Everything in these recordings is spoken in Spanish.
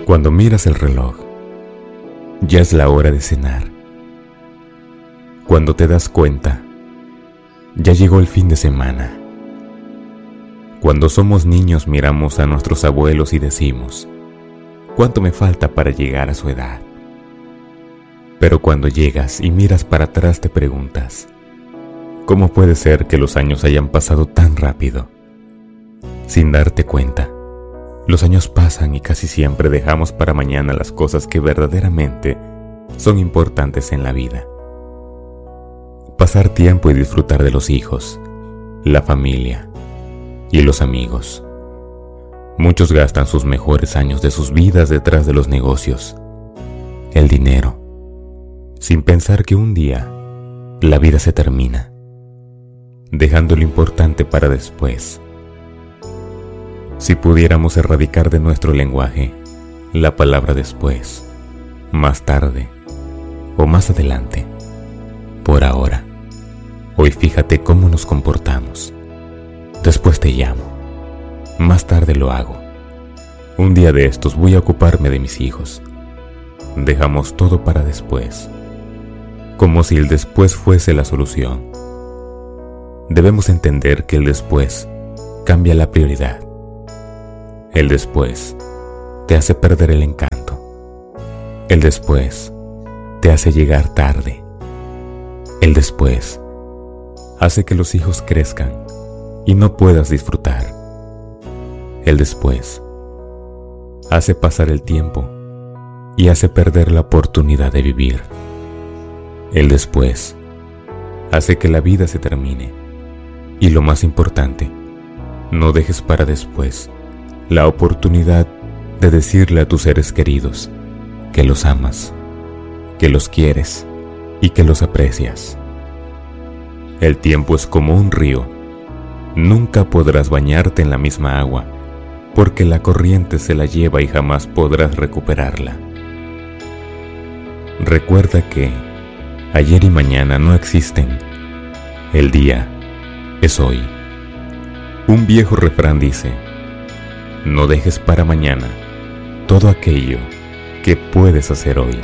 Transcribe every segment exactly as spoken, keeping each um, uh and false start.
Cuando miras el reloj, ya es la hora de cenar. Cuando te das cuenta, ya llegó el fin de semana. Cuando somos niños miramos a nuestros abuelos y decimos, ¿cuánto me falta para llegar a su edad? Pero cuando llegas y miras para atrás te preguntas, ¿cómo puede ser que los años hayan pasado tan rápido? Sin darte cuenta, los años pasan y casi siempre dejamos para mañana las cosas que verdaderamente son importantes en la vida. Pasar tiempo y disfrutar de los hijos, la familia y los amigos. Muchos gastan sus mejores años de sus vidas detrás de los negocios, el dinero, sin pensar que un día la vida se termina, dejando lo importante para después. Si pudiéramos erradicar de nuestro lenguaje la palabra después, más tarde o más adelante, por ahora, hoy fíjate cómo nos comportamos. Después te llamo, más tarde lo hago. Un día de estos voy a ocuparme de mis hijos. Dejamos todo para después, como si el después fuese la solución. Debemos entender que el después cambia la prioridad. El después te hace perder el encanto. El después te hace llegar tarde. El después hace que los hijos crezcan y no puedas disfrutar. El después hace pasar el tiempo y hace perder la oportunidad de vivir. El después hace que la vida se termine. Y lo más importante, no dejes para después la oportunidad de decirle a tus seres queridos que los amas, que los quieres y que los aprecias. El tiempo es como un río. Nunca podrás bañarte en la misma agua, porque la corriente se la lleva y jamás podrás recuperarla. Recuerda que ayer y mañana no existen. El día es hoy. Un viejo refrán dice, no dejes para mañana todo aquello que puedes hacer hoy.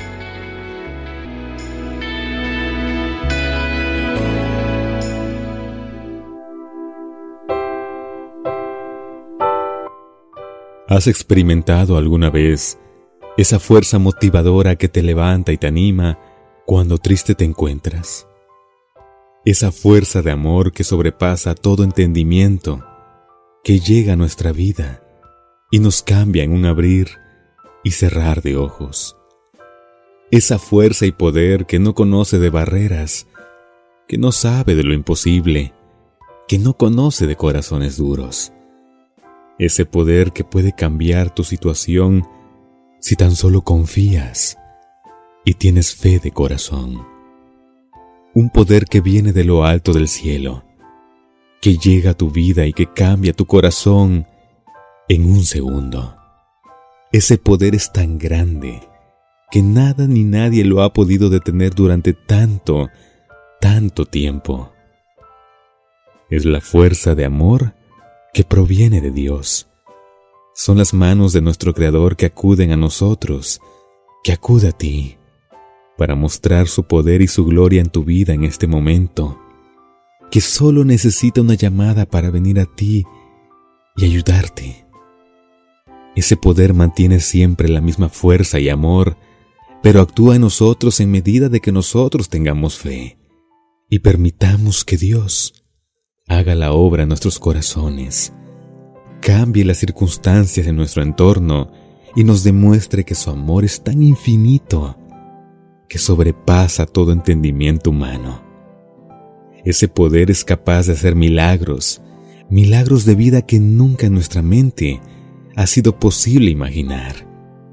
¿Has experimentado alguna vez esa fuerza motivadora que te levanta y te anima cuando triste te encuentras? Esa fuerza de amor que sobrepasa todo entendimiento, que llega a nuestra vida y nos cambia en un abrir y cerrar de ojos. Esa fuerza y poder que no conoce de barreras, que no sabe de lo imposible, que no conoce de corazones duros. Ese poder que puede cambiar tu situación si tan solo confías y tienes fe de corazón. Un poder que viene de lo alto del cielo, que llega a tu vida y que cambia tu corazón en un segundo. Ese poder es tan grande que nada ni nadie lo ha podido detener durante tanto, tanto tiempo. Es la fuerza de amor que proviene de Dios. Son las manos de nuestro Creador que acuden a nosotros, que acude a ti, para mostrar su poder y su gloria en tu vida en este momento, que solo necesita una llamada para venir a ti y ayudarte. Ese poder mantiene siempre la misma fuerza y amor, pero actúa en nosotros en medida de que nosotros tengamos fe y permitamos que Dios haga la obra en nuestros corazones, cambie las circunstancias en nuestro entorno y nos demuestre que su amor es tan infinito que sobrepasa todo entendimiento humano. Ese poder es capaz de hacer milagros, milagros de vida que nunca en nuestra mente ha sido posible imaginar.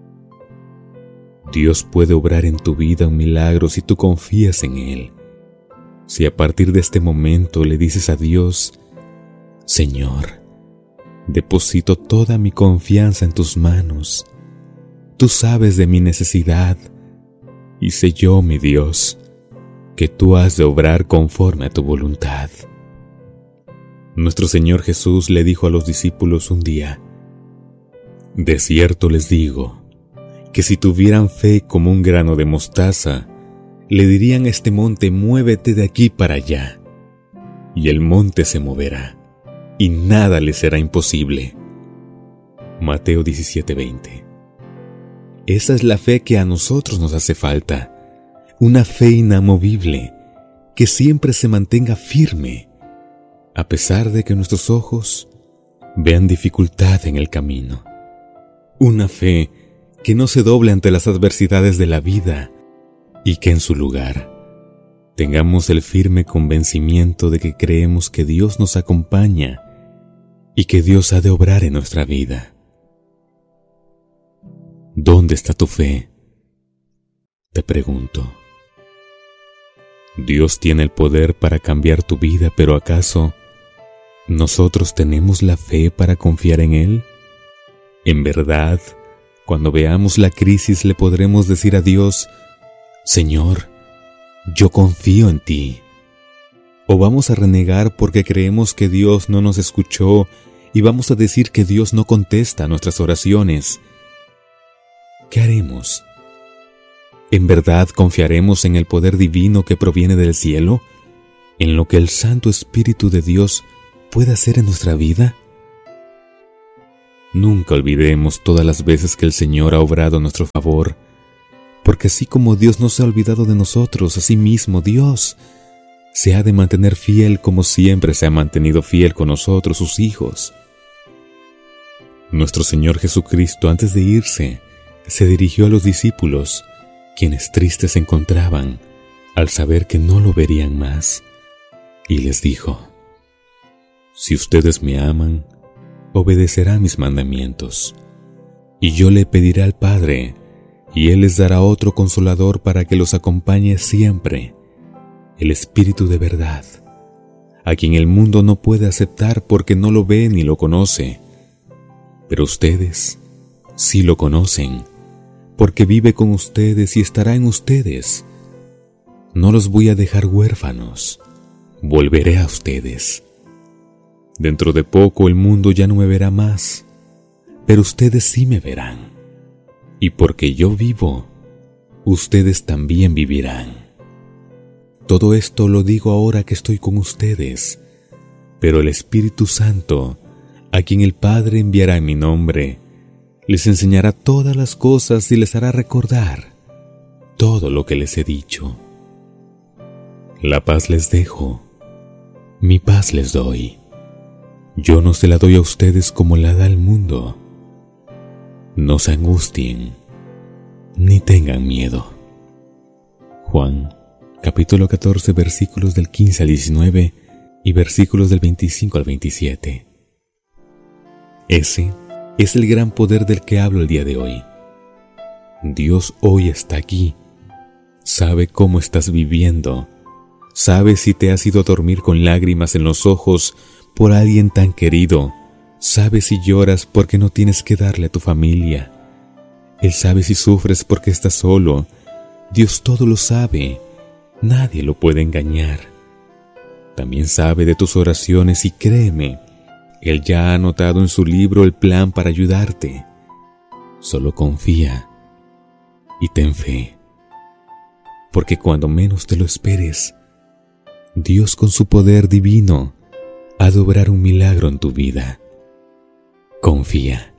Dios puede obrar en tu vida un milagro si tú confías en Él. Si a partir de este momento le dices a Dios, Señor, deposito toda mi confianza en tus manos. Tú sabes de mi necesidad y sé yo, mi Dios, que tú has de obrar conforme a tu voluntad. Nuestro Señor Jesús le dijo a los discípulos un día, de cierto les digo, que si tuvieran fe como un grano de mostaza, le dirían a este monte: muévete de aquí para allá, y el monte se moverá, y nada le será imposible. Mateo diecisiete veinte. Esa es la fe que a nosotros nos hace falta, una fe inamovible, que siempre se mantenga firme, a pesar de que nuestros ojos vean dificultad en el camino. Una fe que no se doble ante las adversidades de la vida y que en su lugar tengamos el firme convencimiento de que creemos que Dios nos acompaña y que Dios ha de obrar en nuestra vida. ¿Dónde está tu fe?, te pregunto. Dios tiene el poder para cambiar tu vida, pero ¿acaso nosotros tenemos la fe para confiar en Él? En verdad, cuando veamos la crisis le podremos decir a Dios: Señor, yo confío en ti. ¿O vamos a renegar porque creemos que Dios no nos escuchó y vamos a decir que Dios no contesta nuestras oraciones? ¿Qué haremos? ¿En verdad confiaremos en el poder divino que proviene del cielo? ¿En lo que el Santo Espíritu de Dios puede hacer en nuestra vida? Nunca olvidemos todas las veces que el Señor ha obrado a nuestro favor, porque así como Dios no se ha olvidado de nosotros, así mismo Dios se ha de mantener fiel como siempre se ha mantenido fiel con nosotros, sus hijos. Nuestro Señor Jesucristo, antes de irse, se dirigió a los discípulos, quienes tristes se encontraban al saber que no lo verían más, y les dijo: Si ustedes me aman, obedecerán mis mandamientos, y yo le pediré al Padre, y Él les dará otro consolador para que los acompañe siempre, el Espíritu de verdad, a quien el mundo no puede aceptar porque no lo ve ni lo conoce, pero ustedes sí lo conocen, porque vive con ustedes y estará en ustedes. No los voy a dejar huérfanos, volveré a ustedes. Dentro de poco el mundo ya no me verá más, pero ustedes sí me verán. Y porque yo vivo, ustedes también vivirán. Todo esto lo digo ahora que estoy con ustedes, pero el Espíritu Santo, a quien el Padre enviará en mi nombre, les enseñará todas las cosas y les hará recordar todo lo que les he dicho. La paz les dejo, mi paz les doy. Yo no se la doy a ustedes como la da el mundo. No se angustien, ni tengan miedo. Juan, capítulo catorce, versículos del quince al diecinueve y versículos del veinticinco al veintisiete. Ese es el gran poder del que hablo el día de hoy. Dios hoy está aquí. Sabe cómo estás viviendo. Sabe si te has ido a dormir con lágrimas en los ojos por alguien tan querido. Sabe si lloras porque no tienes que darle a tu familia. Él sabe si sufres porque estás solo. Dios todo lo sabe. Nadie lo puede engañar. También sabe de tus oraciones y créeme, Él ya ha anotado en su libro el plan para ayudarte. Solo confía y ten fe, porque cuando menos te lo esperes, Dios con su poder divino ha de obrar un milagro en tu vida. Confía.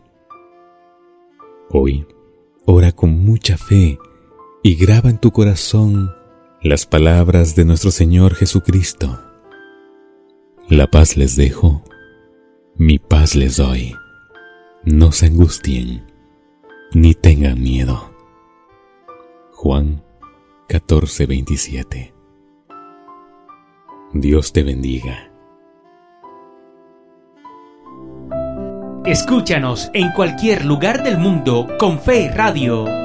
Hoy, ora con mucha fe y graba en tu corazón las palabras de nuestro Señor Jesucristo. La paz les dejo, mi paz les doy. No se angustien, ni tengan miedo. Juan catorce veintisiete. Dios te bendiga. Escúchanos en cualquier lugar del mundo con Fe Radio.